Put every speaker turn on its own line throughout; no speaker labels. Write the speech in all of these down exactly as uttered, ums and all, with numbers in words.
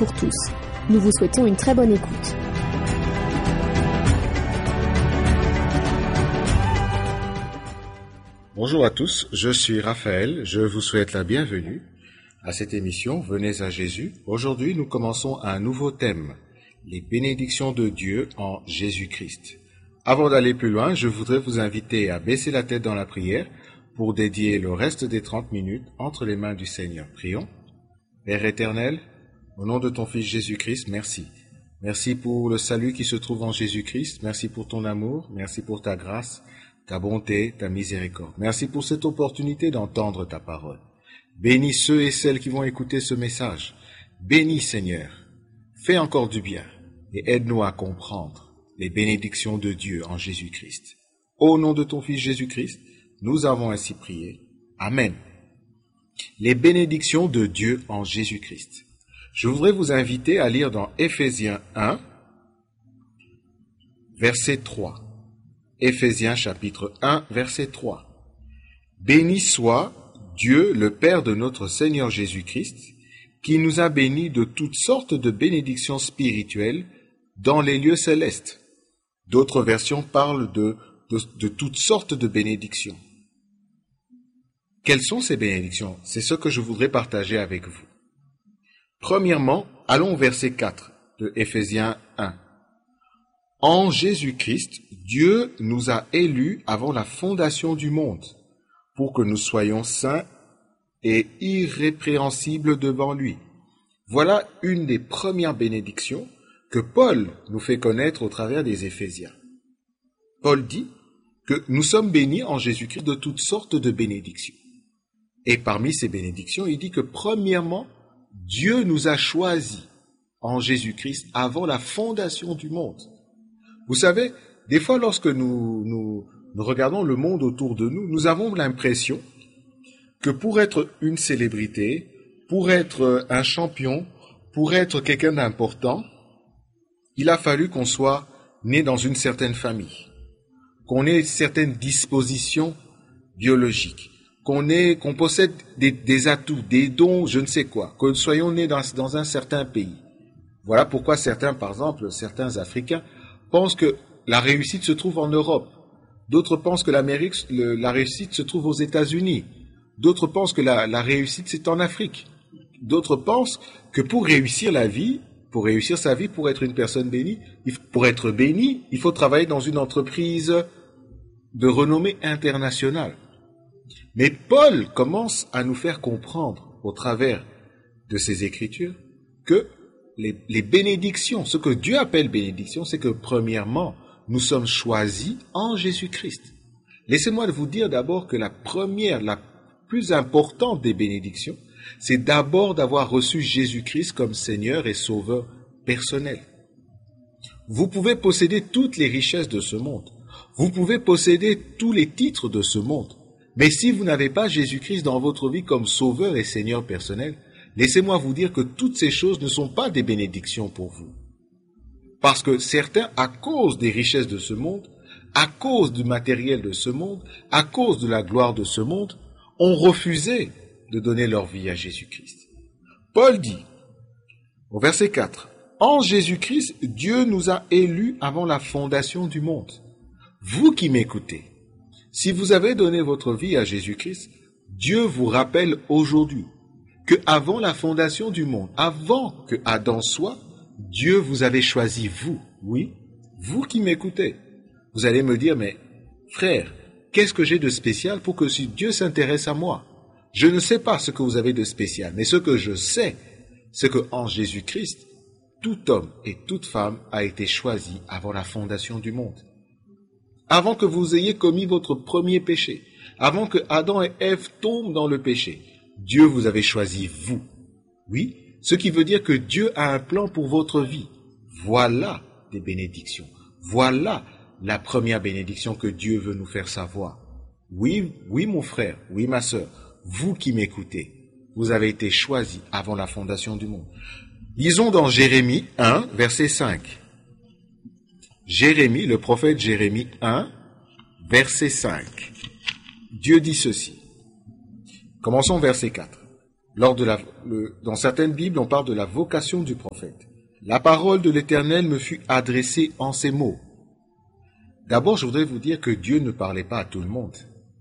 pour tous. Nous vous souhaitons une très bonne écoute.
Bonjour à tous, je suis Raphaël, je vous souhaite la bienvenue à cette émission « Venez à Jésus ». Aujourd'hui, nous commençons un nouveau thème, les bénédictions de Dieu en Jésus-Christ. Avant d'aller plus loin, je voudrais vous inviter à baisser la tête dans la prière pour dédier le reste des trente minutes entre les mains du Seigneur. Prions. Père éternel, au nom de ton Fils Jésus-Christ, merci. Merci pour le salut qui se trouve en Jésus-Christ, merci pour ton amour, merci pour ta grâce, ta bonté, ta miséricorde. Merci pour cette opportunité d'entendre ta parole. Bénis ceux et celles qui vont écouter ce message. Bénis, Seigneur. Fais encore du bien et aide-nous à comprendre les bénédictions de Dieu en Jésus-Christ. Au nom de ton Fils Jésus-Christ, nous avons ainsi prié. Amen. Les bénédictions de Dieu en Jésus-Christ. Je voudrais vous inviter à lire dans Éphésiens un, verset trois. Éphésiens chapitre un, verset trois. Béni soit Dieu, le Père de notre Seigneur Jésus-Christ, qui nous a bénis de toutes sortes de bénédictions spirituelles dans les lieux célestes. D'autres versions parlent de, de, de toutes sortes de bénédictions. Quelles sont ces bénédictions? C'est ce que je voudrais partager avec vous. Premièrement, allons au verset quatre de Éphésiens un. En Jésus-Christ, Dieu nous a élus avant la fondation du monde, pour que nous soyons saints et irrépréhensibles devant lui. Voilà une des premières bénédictions que Paul nous fait connaître au travers des Éphésiens. Paul dit que nous sommes bénis en Jésus-Christ de toutes sortes de bénédictions. Et parmi ces bénédictions, il dit que premièrement, Dieu nous a choisis en Jésus-Christ avant la fondation du monde. Vous savez, des fois lorsque nous, nous, nous regardons le monde autour de nous, nous avons l'impression que pour être une célébrité, pour être un champion, pour être quelqu'un d'important, il a fallu qu'on soit né dans une certaine famille, qu'on ait certaines dispositions biologiques, qu'on ait, qu'on possède des, des atouts, des dons, je ne sais quoi, que nous soyons nés dans, dans un certain pays. Voilà pourquoi certains, par exemple, certains Africains, pensent que la réussite se trouve en Europe. D'autres pensent que l'Amérique, le, la réussite se trouve aux États-Unis. D'autres pensent que la, la réussite, c'est en Afrique. D'autres pensent que pour réussir la vie, pour réussir sa vie, pour être une personne bénie, pour être béni, il faut travailler dans une entreprise de renommée internationale. Mais Paul commence à nous faire comprendre, au travers de ces Écritures, que Les, les bénédictions, ce que Dieu appelle bénédiction, c'est que premièrement, nous sommes choisis en Jésus-Christ. Laissez-moi vous dire d'abord que la première, la plus importante des bénédictions, c'est d'abord d'avoir reçu Jésus-Christ comme Seigneur et Sauveur personnel. Vous pouvez posséder toutes les richesses de ce monde. Vous pouvez posséder tous les titres de ce monde. Mais si vous n'avez pas Jésus-Christ dans votre vie comme Sauveur et Seigneur personnel, laissez-moi vous dire que toutes ces choses ne sont pas des bénédictions pour vous. Parce que certains, à cause des richesses de ce monde, à cause du matériel de ce monde, à cause de la gloire de ce monde, ont refusé de donner leur vie à Jésus-Christ. Paul dit, au verset quatre, « En Jésus-Christ, Dieu nous a élus avant la fondation du monde. » Vous qui m'écoutez, si vous avez donné votre vie à Jésus-Christ, Dieu vous rappelle aujourd'hui que avant la fondation du monde, avant que Adam soit, Dieu vous avait choisi vous. Oui, vous qui m'écoutez. Vous allez me dire, mais frère, qu'est-ce que j'ai de spécial pour que si Dieu s'intéresse à moi? Je ne sais pas ce que vous avez de spécial, mais ce que je sais, c'est que en Jésus-Christ, tout homme et toute femme a été choisi avant la fondation du monde. Avant que vous ayez commis votre premier péché, avant que Adam et Ève tombent dans le péché, Dieu vous avait choisi vous. Oui, ce qui veut dire que Dieu a un plan pour votre vie. Voilà des bénédictions. Voilà la première bénédiction que Dieu veut nous faire savoir. Oui, oui mon frère, oui ma sœur, vous qui m'écoutez, vous avez été choisis avant la fondation du monde. Lisons dans Jérémie un, verset cinq. Jérémie, le prophète Jérémie un, verset cinq. Dieu dit ceci. Commençons verset quatre. Lors de la, le, dans certaines Bibles, on parle de la vocation du prophète. La parole de l'Éternel me fut adressée en ces mots. D'abord, je voudrais vous dire que Dieu ne parlait pas à tout le monde.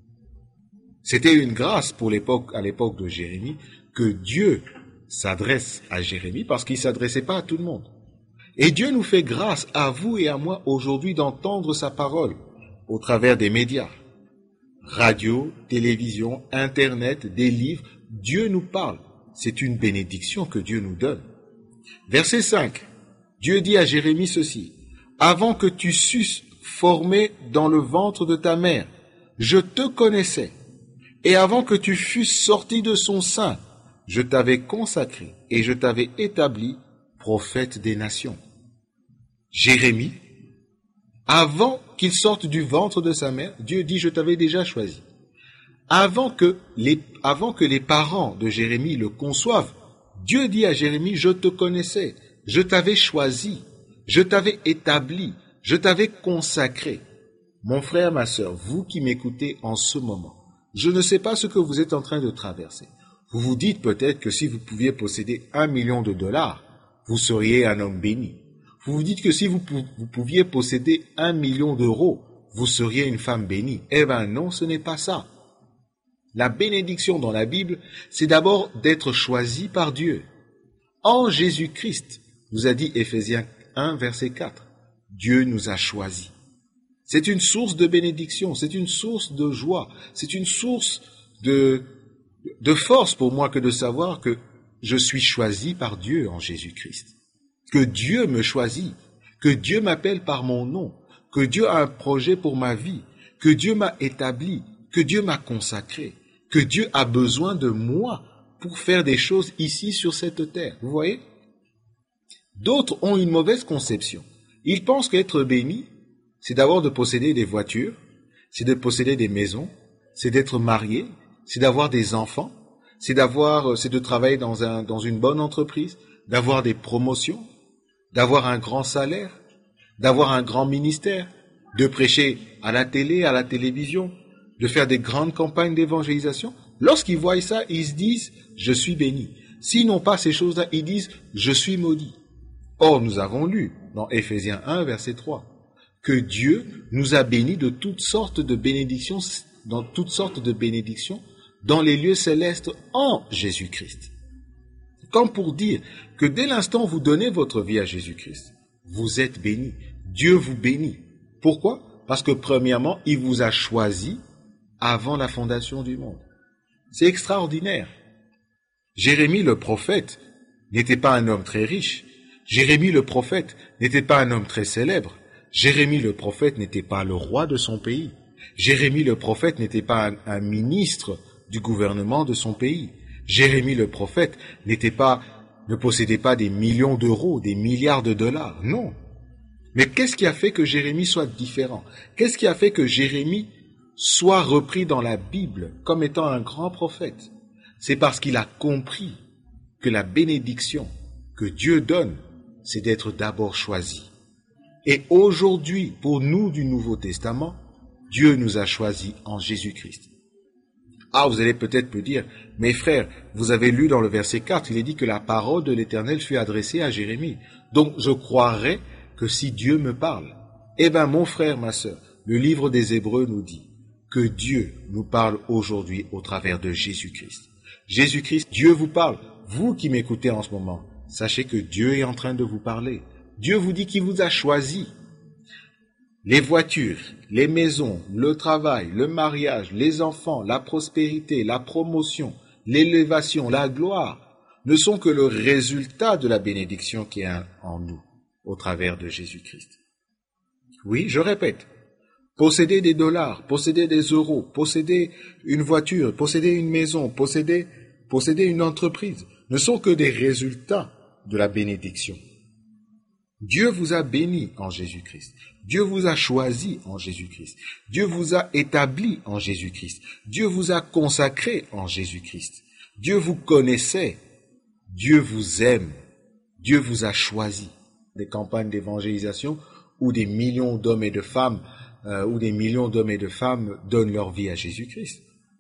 C'était une grâce pour l'époque, à l'époque de Jérémie, que Dieu s'adresse à Jérémie parce qu'il ne s'adressait pas à tout le monde. Et Dieu nous fait grâce à vous et à moi aujourd'hui d'entendre sa parole au travers des médias. Radio, télévision, Internet, des livres, Dieu nous parle. C'est une bénédiction que Dieu nous donne. Verset cinq. Dieu dit à Jérémie ceci. Avant que tu susses formé dans le ventre de ta mère, je te connaissais. Et avant que tu fusses sorti de son sein, je t'avais consacré et je t'avais établi prophète des nations. Jérémie, avant qu'il sorte du ventre de sa mère, Dieu dit, je t'avais déjà choisi. Avant que les, avant que les parents de Jérémie le conçoivent, Dieu dit à Jérémie, je te connaissais, je t'avais choisi, je t'avais établi, je t'avais consacré. Mon frère, ma sœur, vous qui m'écoutez en ce moment, je ne sais pas ce que vous êtes en train de traverser. Vous vous dites peut-être que si vous pouviez posséder un million de dollars, vous seriez un homme béni. Vous vous dites que si vous, pou- vous pouviez posséder un million d'euros, vous seriez une femme bénie. Eh bien non, ce n'est pas ça. La bénédiction dans la Bible, c'est d'abord d'être choisi par Dieu. En Jésus-Christ, nous a dit Éphésiens un, verset quatre, Dieu nous a choisis. C'est une source de bénédiction, c'est une source de joie, c'est une source de, de force pour moi que de savoir que je suis choisi par Dieu en Jésus-Christ. Que Dieu me choisit, que Dieu m'appelle par mon nom, que Dieu a un projet pour ma vie, que Dieu m'a établi, que Dieu m'a consacré, que Dieu a besoin de moi pour faire des choses ici sur cette terre. Vous voyez? D'autres ont une mauvaise conception. Ils pensent qu'être béni, c'est d'abord de posséder des voitures, c'est de posséder des maisons, c'est d'être marié, c'est d'avoir des enfants, c'est d'avoir, c'est de travailler dans un, dans une bonne entreprise, d'avoir des promotions, d'avoir un grand salaire, d'avoir un grand ministère, de prêcher à la télé, à la télévision, de faire des grandes campagnes d'évangélisation. Lorsqu'ils voient ça, ils se disent, je suis béni. S'ils n'ont pas ces choses-là, ils disent, je suis maudit. Or, nous avons lu dans Éphésiens un, verset trois, que Dieu nous a bénis de toutes sortes de bénédictions, dans toutes sortes de bénédictions, dans les lieux célestes en Jésus-Christ. Comme pour dire que dès l'instant où vous donnez votre vie à Jésus-Christ, vous êtes bénis. Dieu vous bénit. Pourquoi? Parce que premièrement, il vous a choisi avant la fondation du monde. C'est extraordinaire. Jérémie le prophète n'était pas un homme très riche. Jérémie le prophète n'était pas un homme très célèbre. Jérémie le prophète n'était pas le roi de son pays. Jérémie le prophète n'était pas un, un ministre du gouvernement de son pays. Jérémie le prophète n'était pas, ne possédait pas des millions d'euros, des milliards de dollars. Non. Mais qu'est-ce qui a fait que Jérémie soit différent? Qu'est-ce qui a fait que Jérémie soit repris dans la Bible comme étant un grand prophète? C'est parce qu'il a compris que la bénédiction que Dieu donne, c'est d'être d'abord choisi. Et aujourd'hui, pour nous du Nouveau Testament, Dieu nous a choisis en Jésus-Christ. Ah, vous allez peut-être me dire, mes frères, vous avez lu dans le verset quatre, il est dit que la parole de l'Éternel fut adressée à Jérémie. Donc, je croirais que si Dieu me parle, eh bien, mon frère, ma sœur, le livre des Hébreux nous dit que Dieu nous parle aujourd'hui au travers de Jésus-Christ. Jésus-Christ, Dieu vous parle. Vous qui m'écoutez en ce moment, sachez que Dieu est en train de vous parler. Dieu vous dit qu'il vous a choisi. Les voitures, les maisons, le travail, le mariage, les enfants, la prospérité, la promotion, l'élévation, la gloire ne sont que le résultat de la bénédiction qui est en nous au travers de Jésus-Christ. Oui, je répète, posséder des dollars, posséder des euros, posséder une voiture, posséder une maison, posséder, posséder une entreprise ne sont que des résultats de la bénédiction. Dieu vous a béni en Jésus-Christ. Dieu vous a choisi en Jésus-Christ. Dieu vous a établi en Jésus-Christ. Dieu vous a consacré en Jésus-Christ. Dieu vous connaissait. Dieu vous aime. Dieu vous a choisi. Des campagnes d'évangélisation où des millions d'hommes et de femmes, euh, où des millions d'hommes et de femmes donnent leur vie à Jésus-Christ. Non,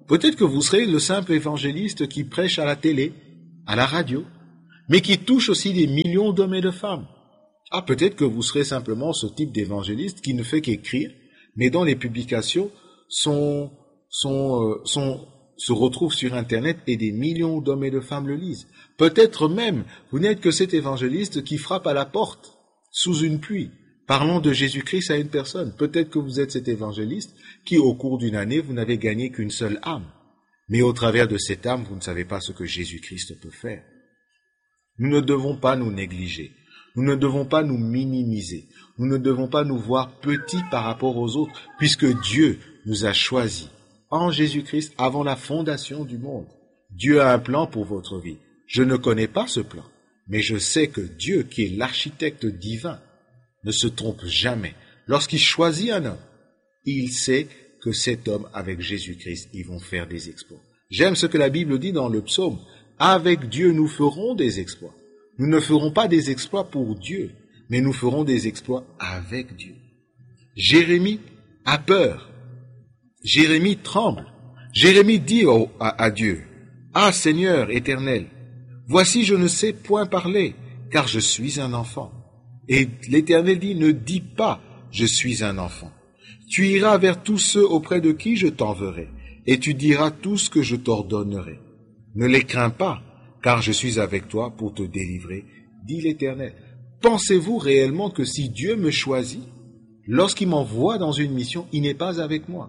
Peut-être que vous serez le simple évangéliste qui prêche à la télé, à la radio, mais qui touche aussi des millions d'hommes et de femmes. Ah, peut-être que vous serez simplement ce type d'évangéliste qui ne fait qu'écrire, mais dont les publications sont, sont, euh, sont, se retrouvent sur Internet et des millions d'hommes et de femmes le lisent. Peut-être même, vous n'êtes que cet évangéliste qui frappe à la porte, sous une pluie, parlant de Jésus-Christ à une personne. Peut-être que vous êtes cet évangéliste qui, au cours d'une année, vous n'avez gagné qu'une seule âme. Mais au travers de cette âme, vous ne savez pas ce que Jésus-Christ peut faire. Nous ne devons pas nous négliger. Nous ne devons pas nous minimiser. Nous ne devons pas nous voir petits par rapport aux autres, puisque Dieu nous a choisis en Jésus-Christ avant la fondation du monde. Dieu a un plan pour votre vie. Je ne connais pas ce plan, mais je sais que Dieu, qui est l'architecte divin, ne se trompe jamais. Lorsqu'il choisit un homme, il sait que cet homme, avec Jésus-Christ, ils vont faire des exploits. J'aime ce que la Bible dit dans le psaume. Avec Dieu, nous ferons des exploits. Nous ne ferons pas des exploits pour Dieu, mais nous ferons des exploits avec Dieu. Jérémie a peur. Jérémie tremble. Jérémie dit au, à, à Dieu, « Ah Seigneur éternel, voici je ne sais point parler, car je suis un enfant. » Et l'Éternel dit, « Ne dis pas, je suis un enfant. Tu iras vers tous ceux auprès de qui je t'enverrai, et tu diras tout ce que je t'ordonnerai. Ne les crains pas, car je suis avec toi pour te délivrer, dit l'Éternel. » Pensez-vous réellement que si Dieu me choisit, lorsqu'il m'envoie dans une mission, il n'est pas avec moi?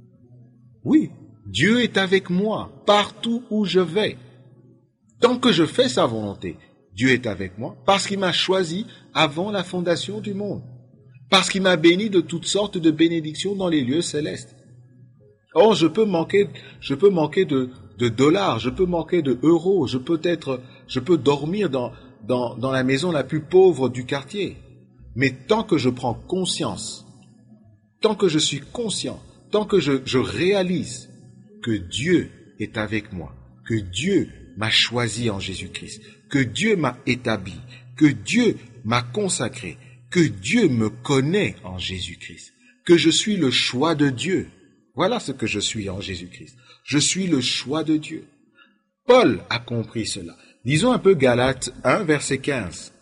Oui, Dieu est avec moi partout où je vais. Tant que je fais sa volonté, Dieu est avec moi parce qu'il m'a choisi avant la fondation du monde, parce qu'il m'a béni de toutes sortes de bénédictions dans les lieux célestes. Or, je peux manquer, je peux manquer de, de dollars, je peux manquer de euros, je peux être, je peux dormir dans, dans, dans la maison la plus pauvre du quartier. Mais tant que je prends conscience, tant que je suis conscient, tant que je, je réalise que Dieu est avec moi, que Dieu m'a choisi en Jésus-Christ, que Dieu m'a établi, que Dieu m'a consacré, que Dieu me connaît en Jésus-Christ, que je suis le choix de Dieu. Voilà ce que je suis en Jésus-Christ. Je suis le choix de Dieu. Paul a compris cela. Lisons un peu Galates un, verset quinze.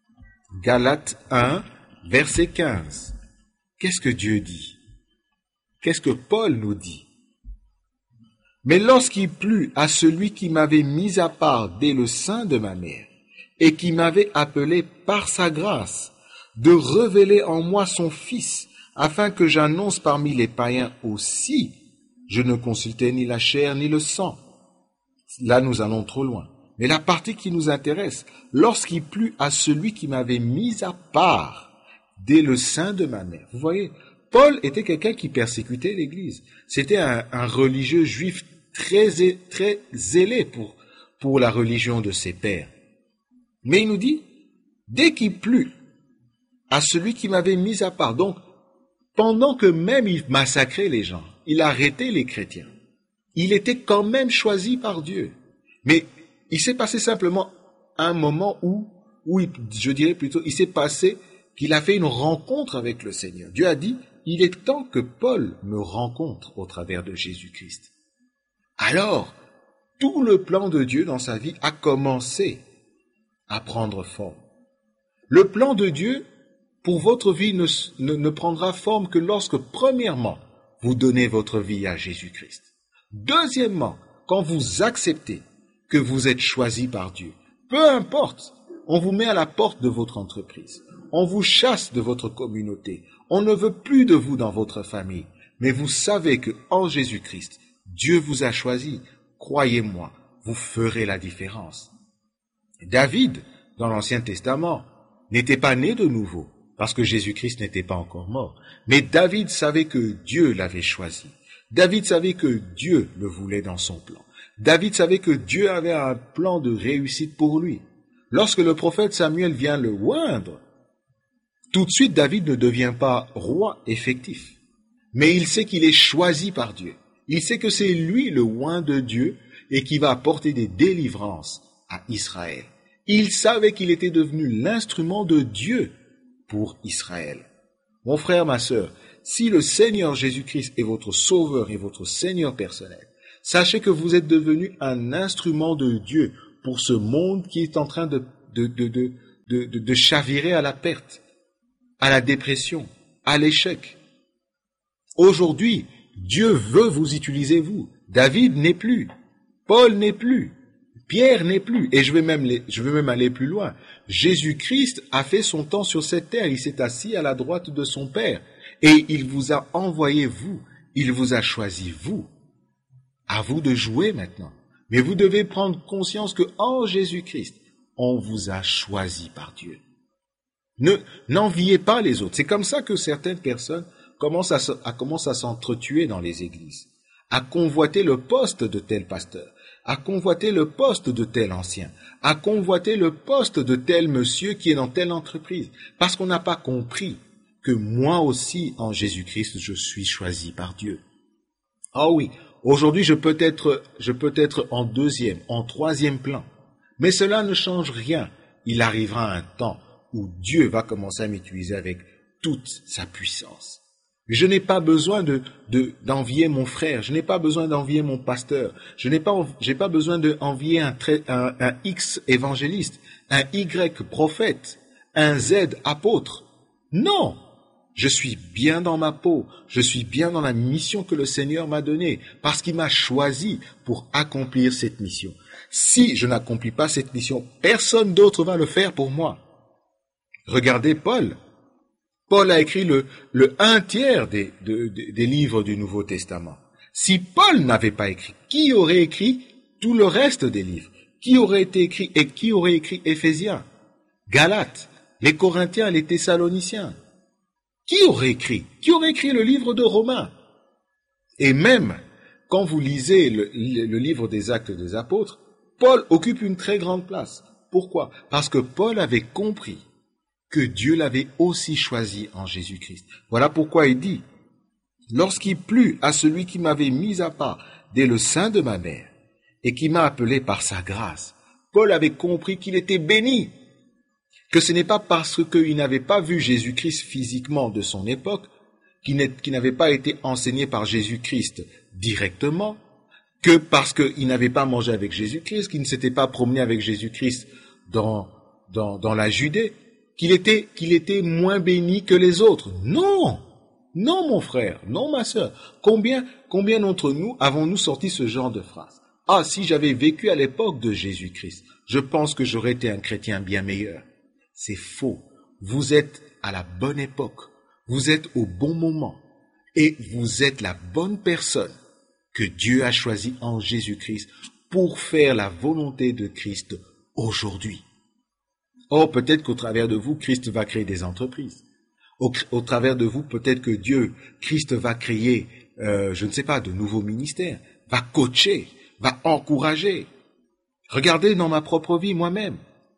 Galates un, verset quinze. Qu'est-ce que Dieu dit? Qu'est-ce que Paul nous dit? Mais lorsqu'il plut à celui qui m'avait mis à part dès le sein de ma mère, et qui m'avait appelé par sa grâce, de révéler en moi son Fils, afin que j'annonce parmi les païens aussi, je ne consultais ni la chair ni le sang. Là, nous allons trop loin. Mais la partie qui nous intéresse, lorsqu'il plut à celui qui m'avait mis à part dès le sein de ma mère. Vous voyez, Paul était quelqu'un qui persécutait l'Église. C'était un, un religieux juif très, très zélé pour, pour la religion de ses pères. Mais il nous dit, dès qu'il plut à celui qui m'avait mis à part, donc pendant que même il massacrait les gens, il arrêtait les chrétiens, il était quand même choisi par Dieu. Mais il s'est passé simplement un moment où, où il, je dirais plutôt, il s'est passé qu'il a fait une rencontre avec le Seigneur. Dieu a dit, il est temps que Paul me rencontre au travers de Jésus-Christ. Alors, tout le plan de Dieu dans sa vie a commencé à prendre forme. Le plan de Dieu pour votre vie ne, ne, ne prendra forme que lorsque, premièrement, vous donnez votre vie à Jésus-Christ. Deuxièmement, quand vous acceptez que vous êtes choisi par Dieu, peu importe, on vous met à la porte de votre entreprise, on vous chasse de votre communauté, on ne veut plus de vous dans votre famille, mais vous savez que en Jésus-Christ, Dieu vous a choisi. Croyez-moi, vous ferez la différence. David, dans l'Ancien Testament, n'était pas né de nouveau, parce que Jésus-Christ n'était pas encore mort. Mais David savait que Dieu l'avait choisi. David savait que Dieu le voulait dans son plan. David savait que Dieu avait un plan de réussite pour lui. Lorsque le prophète Samuel vient le oindre, tout de suite David ne devient pas roi effectif. Mais il sait qu'il est choisi par Dieu. Il sait que c'est lui le oint de Dieu et qui va apporter des délivrances à Israël. Il savait qu'il était devenu l'instrument de Dieu pour Israël. Mon frère, ma sœur, si le Seigneur Jésus-Christ est votre sauveur et votre Seigneur personnel, Sachez que vous êtes devenu un instrument de Dieu pour ce monde qui est en train de, de, de, de, de, de, de chavirer à la perte, à la dépression, à l'échec. Aujourd'hui, Dieu veut vous utiliser, vous. David n'est plus. Paul n'est plus. Pierre n'est plus. Et je vais même, les, je vais même aller plus loin. Jésus-Christ a fait son temps sur cette terre. Il s'est assis à la droite de son Père. Et il vous a envoyé, vous. Il vous a choisi, vous. À vous de jouer maintenant. Mais vous devez prendre conscience que en Jésus-Christ, on vous a choisi par Dieu. Ne, n'enviez pas les autres. C'est comme ça que certaines personnes commencent à, à, commencent à s'entretuer dans les églises, à convoiter le poste de tel pasteur, à convoiter le poste de tel ancien, à convoiter le poste de tel monsieur qui est dans telle entreprise, parce qu'on n'a pas compris que moi aussi, en Jésus-Christ, je suis choisi par Dieu. Ah oui, aujourd'hui, je peux être, je peux être en deuxième, en troisième plan, mais cela ne change rien. Il arrivera un temps où Dieu va commencer à m'utiliser avec toute sa puissance. Je n'ai pas besoin de, de, d'envier mon frère, je n'ai pas besoin d'envier mon pasteur, je n'ai pas, j'ai pas besoin d'envier un, un, un X évangéliste, un Y prophète, un Z apôtre. Non! Je suis bien dans ma peau, je suis bien dans la mission que le Seigneur m'a donnée, parce qu'il m'a choisi pour accomplir cette mission. Si je n'accomplis pas cette mission, personne d'autre va le faire pour moi. Regardez Paul. Paul a écrit le, le un tiers des, de, de, des livres du Nouveau Testament. Si Paul n'avait pas écrit, qui aurait écrit tout le reste des livres? Qui aurait été écrit et qui aurait écrit Éphésiens, Galates, les Corinthiens, les Thessaloniciens? Qui aurait écrit? Qui aurait écrit le livre de Romains? Et même, quand vous lisez le, le livre des Actes des Apôtres, Paul occupe une très grande place. Pourquoi? Parce que Paul avait compris que Dieu l'avait aussi choisi en Jésus-Christ. Voilà pourquoi il dit, « Lorsqu'il plut à celui qui m'avait mis à part dès le sein de ma mère et qui m'a appelé par sa grâce, Paul avait compris qu'il était béni, que ce n'est pas parce qu'il n'avait pas vu Jésus-Christ physiquement de son époque, qu'il n'avait pas été enseigné par Jésus-Christ directement, que parce qu'il n'avait pas mangé avec Jésus-Christ, qu'il ne s'était pas promené avec Jésus-Christ dans, dans, dans la Judée, qu'il était, qu'il était moins béni que les autres. Non! Non, mon frère, non, ma sœur. Combien, combien d'entre nous avons-nous sorti ce genre de phrase? Ah, si j'avais vécu à l'époque de Jésus-Christ, je pense que j'aurais été un chrétien bien meilleur. C'est faux. Vous êtes à la bonne époque. Vous êtes au bon moment. Et vous êtes la bonne personne que Dieu a choisie en Jésus-Christ pour faire la volonté de Christ aujourd'hui. Oh, peut-être qu'au travers de vous, Christ va créer des entreprises. Au, au travers de vous, peut-être que Dieu, Christ va créer, euh, je ne sais pas, de nouveaux ministères, va coacher, va encourager. Regardez dans ma propre vie moi-même.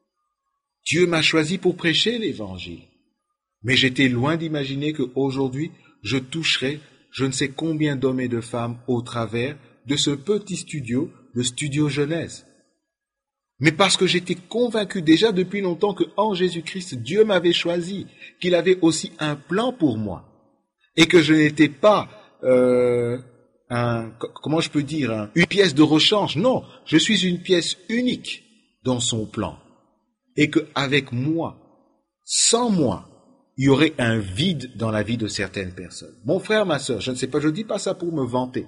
Dieu m'a choisi pour prêcher l'Évangile. Mais j'étais loin d'imaginer qu'aujourd'hui, je toucherais je ne sais combien d'hommes et de femmes au travers de ce petit studio, le studio Genèse. Mais parce que j'étais convaincu déjà depuis longtemps que en Jésus-Christ, Dieu m'avait choisi, qu'il avait aussi un plan pour moi, et que je n'étais pas, euh, un, comment je peux dire, un, une pièce de rechange. Non, je suis une pièce unique dans son plan, et que avec moi, sans moi, il y aurait un vide dans la vie de certaines personnes. Mon frère, ma sœur, je ne sais pas, je ne dis pas ça pour me vanter,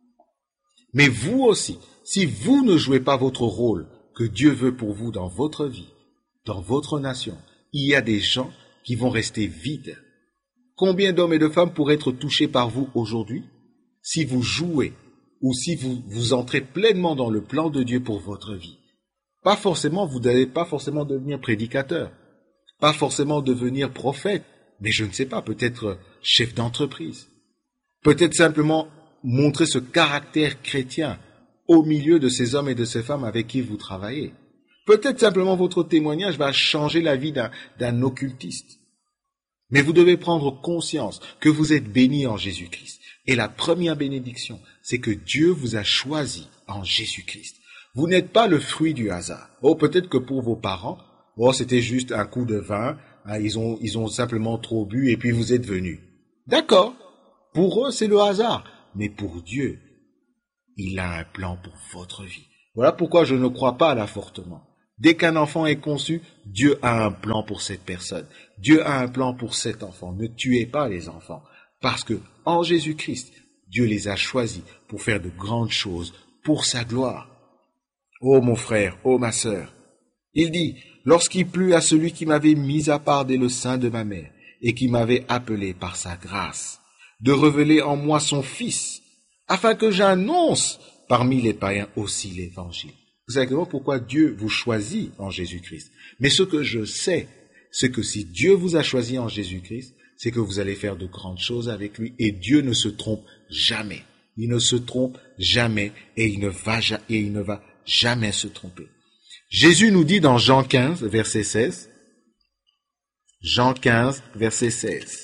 mais vous aussi, si vous ne jouez pas votre rôle que Dieu veut pour vous dans votre vie, dans votre nation, il y a des gens qui vont rester vides. Combien d'hommes et de femmes pourraient être touchés par vous aujourd'hui si vous jouez ou si vous, vous entrez pleinement dans le plan de Dieu pour votre vie? Pas forcément, vous n'allez pas forcément devenir prédicateur, pas forcément devenir prophète, mais je ne sais pas, peut-être chef d'entreprise. Peut-être simplement montrer ce caractère chrétien au milieu de ces hommes et de ces femmes avec qui vous travaillez. Peut-être simplement votre témoignage va changer la vie d'un, d'un occultiste. Mais vous devez prendre conscience que vous êtes bénis en Jésus-Christ. Et la première bénédiction, c'est que Dieu vous a choisi en Jésus-Christ. Vous n'êtes pas le fruit du hasard. Oh, peut-être que pour vos parents, oh, c'était juste un coup de vin, hein, ils ont, ils ont simplement trop bu et puis vous êtes venus. D'accord. Pour eux, c'est le hasard. Mais pour Dieu, Il a un plan pour votre vie. Voilà pourquoi je ne crois pas à l'avortement. Dès qu'un enfant est conçu, Dieu a un plan pour cette personne. Dieu a un plan pour cet enfant. Ne tuez pas les enfants. Parce que, en Jésus-Christ, Dieu les a choisis pour faire de grandes choses pour sa gloire. Ô mon frère, ô ma sœur, il dit, lorsqu'il plut à celui qui m'avait mis à part dès le sein de ma mère et qui m'avait appelé par sa grâce, de révéler en moi son Fils, afin que j'annonce parmi les païens aussi l'évangile. Vous savez pourquoi Dieu vous choisit en Jésus-Christ. Mais ce que je sais, c'est que si Dieu vous a choisi en Jésus-Christ, c'est que vous allez faire de grandes choses avec lui et Dieu ne se trompe jamais. Il ne se trompe jamais et il ne va, et il ne va jamais se tromper. Jésus nous dit dans Jean quinze, verset seize, Jean quinze, verset seize,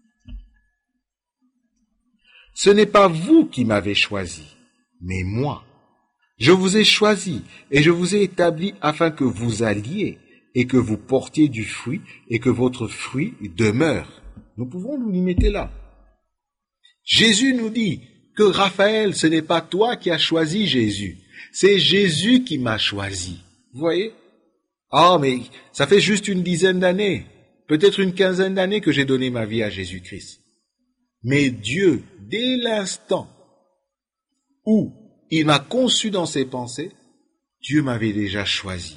« Ce n'est pas vous qui m'avez choisi, mais moi. Je vous ai choisi et je vous ai établi afin que vous alliez et que vous portiez du fruit et que votre fruit demeure. » Nous pouvons nous limiter là. Jésus nous dit que Raphaël, ce n'est pas toi qui as choisi Jésus, c'est Jésus qui m'a choisi. Vous voyez? Ah, mais ça fait juste une dizaine d'années, peut-être une quinzaine d'années que j'ai donné ma vie à Jésus-Christ. Mais Dieu, dès l'instant où il m'a conçu dans ses pensées, Dieu m'avait déjà choisi.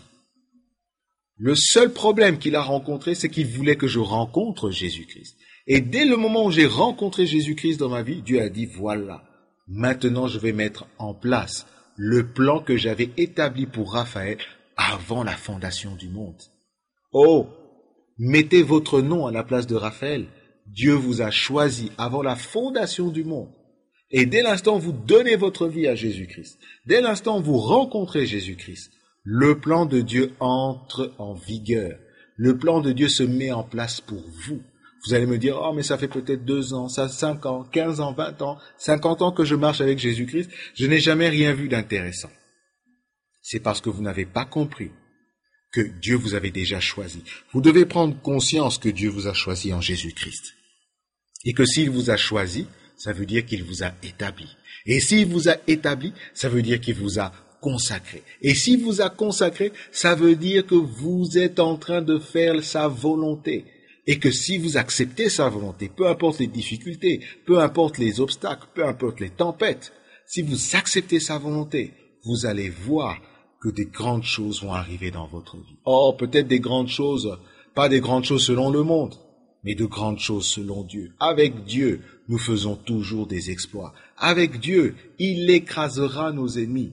Le seul problème qu'il a rencontré, c'est qu'il voulait que je rencontre Jésus-Christ. Et dès le moment où j'ai rencontré Jésus-Christ dans ma vie, Dieu a dit, voilà, maintenant je vais mettre en place le plan que j'avais établi pour Raphaël avant la fondation du monde. Oh, mettez votre nom à la place de Raphaël. Dieu vous a choisi avant la fondation du monde. Et dès l'instant où vous donnez votre vie à Jésus-Christ, dès l'instant où vous rencontrez Jésus-Christ, le plan de Dieu entre en vigueur. Le plan de Dieu se met en place pour vous. Vous allez me dire, oh mais ça fait peut-être deux ans, ça cinq ans, quinze ans, vingt ans, cinquante ans que je marche avec Jésus-Christ, je n'ai jamais rien vu d'intéressant. C'est parce que vous n'avez pas compris que Dieu vous avait déjà choisi. Vous devez prendre conscience que Dieu vous a choisi en Jésus-Christ. Et que s'il vous a choisi, ça veut dire qu'il vous a établi. Et s'il vous a établi, ça veut dire qu'il vous a consacré. Et s'il vous a consacré, ça veut dire que vous êtes en train de faire sa volonté. Et que si vous acceptez sa volonté, peu importe les difficultés, peu importe les obstacles, peu importe les tempêtes, si vous acceptez sa volonté, vous allez voir que des grandes choses vont arriver dans votre vie. Oh, peut-être des grandes choses, pas des grandes choses selon le monde, mais de grandes choses selon Dieu. Avec Dieu, nous faisons toujours des exploits. Avec Dieu, il écrasera nos ennemis.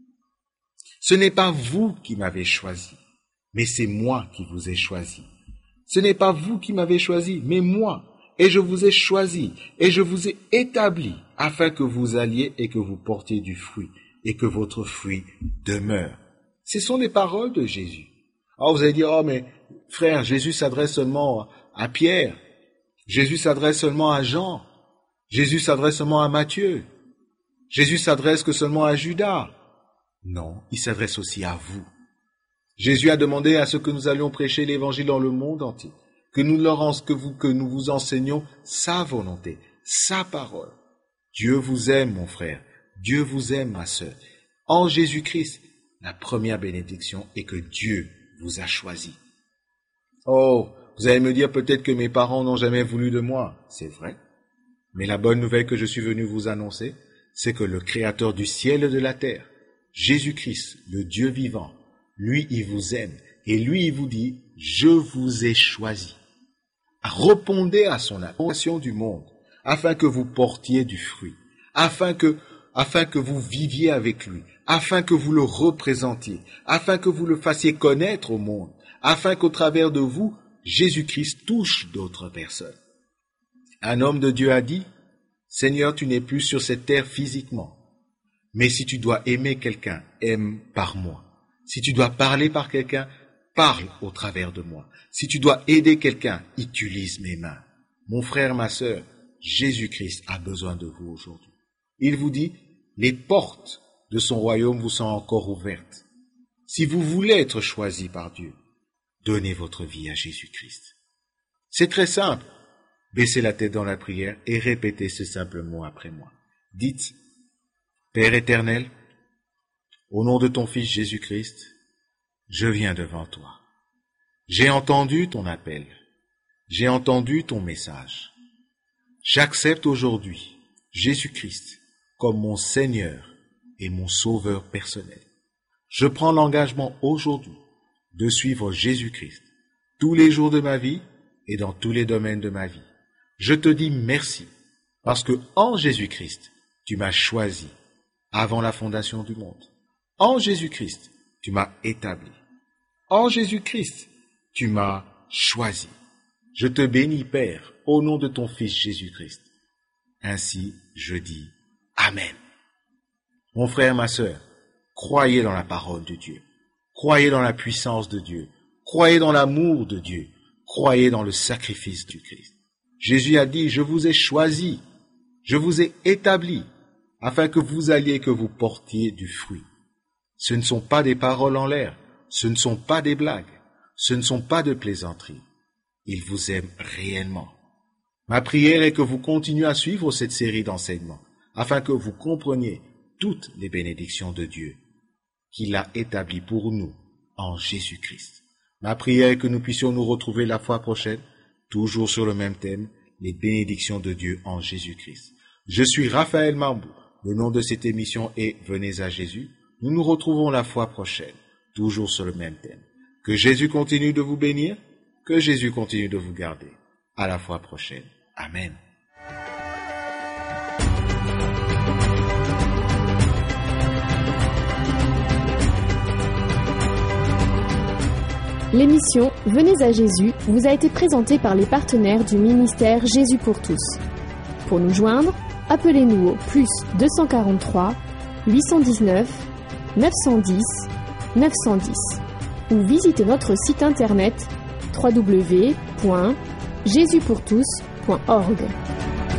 Ce n'est pas vous qui m'avez choisi, mais c'est moi qui vous ai choisi. Ce n'est pas vous qui m'avez choisi, mais moi. Et je vous ai choisi, et je vous ai établi, afin que vous alliez et que vous portiez du fruit, et que votre fruit demeure. Ce sont les paroles de Jésus. Alors vous allez dire, oh mais frère, Jésus s'adresse seulement à Pierre, Jésus s'adresse seulement à Jean, Jésus s'adresse seulement à Matthieu, Jésus s'adresse que seulement à Judas. Non, il s'adresse aussi à vous. Jésus a demandé à ce que nous allions prêcher l'évangile dans le monde entier, que nous leur que vous, que nous vous enseignions sa volonté, sa parole. Dieu vous aime, mon frère. Dieu vous aime, ma sœur. En Jésus-Christ, la première bénédiction est que Dieu vous a choisi. Oh, vous allez me dire peut-être que mes parents n'ont jamais voulu de moi. C'est vrai. Mais la bonne nouvelle que je suis venu vous annoncer, c'est que le Créateur du ciel et de la terre, Jésus-Christ, le Dieu vivant, lui, il vous aime. Et lui, il vous dit, je vous ai choisi. Répondez à son appellation du monde, afin que vous portiez du fruit, afin que, afin que vous viviez avec lui, afin que vous le représentiez, afin que vous le fassiez connaître au monde, afin qu'au travers de vous, Jésus-Christ touche d'autres personnes. Un homme de Dieu a dit, Seigneur, tu n'es plus sur cette terre physiquement, mais si tu dois aimer quelqu'un, aime par moi. Si tu dois parler par quelqu'un, parle au travers de moi. Si tu dois aider quelqu'un, utilise mes mains. Mon frère, ma sœur, Jésus-Christ a besoin de vous aujourd'hui. Il vous dit, les portes de son royaume vous sont encore ouvertes. Si vous voulez être choisi par Dieu, donnez votre vie à Jésus-Christ. C'est très simple. Baissez la tête dans la prière et répétez ce simple mot après moi. Dites, Père éternel, au nom de ton Fils Jésus-Christ, je viens devant toi. J'ai entendu ton appel. J'ai entendu ton message. J'accepte aujourd'hui Jésus-Christ comme mon Seigneur et mon Sauveur personnel. Je prends l'engagement aujourd'hui de suivre Jésus-Christ tous les jours de ma vie et dans tous les domaines de ma vie. Je te dis merci parce que en Jésus-Christ, tu m'as choisi avant la fondation du monde. En Jésus-Christ, tu m'as établi. En Jésus-Christ, tu m'as choisi. Je te bénis, Père, au nom de ton Fils Jésus-Christ. Ainsi, je dis Amen. Mon frère, ma sœur, croyez dans la parole de Dieu. Croyez dans la puissance de Dieu. Croyez dans l'amour de Dieu. Croyez dans le sacrifice du Christ. Jésus a dit, je vous ai choisi, je vous ai établi, afin que vous alliez et que vous portiez du fruit. Ce ne sont pas des paroles en l'air, ce ne sont pas des blagues, ce ne sont pas de plaisanteries. Il vous aime réellement. Ma prière est que vous continuez à suivre cette série d'enseignements, afin que vous compreniez toutes les bénédictions de Dieu qu'il a établies pour nous en Jésus-Christ. Ma prière est que nous puissions nous retrouver la fois prochaine, toujours sur le même thème, les bénédictions de Dieu en Jésus-Christ. Je suis Raphaël Mambou. Le nom de cette émission est Venez à Jésus. Nous nous retrouvons la fois prochaine, toujours sur le même thème. Que Jésus continue de vous bénir, que Jésus continue de vous garder. À la fois prochaine. Amen.
L'émission Venez à Jésus vous a été présentée par les partenaires du ministère Jésus pour tous. Pour nous joindre, appelez-nous au plus deux cent quarante-trois, huit cent dix-neuf, neuf cent dix, neuf cent dix ou visitez notre site internet w w w point jésus pour tous point org.